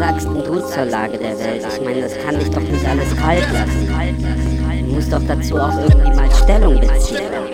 sagst denn du zur Lage der Welt? Ich meine, das kann dich doch nicht alles kalt lassen. Du musst doch dazu auch irgendwie mal Stellung beziehen.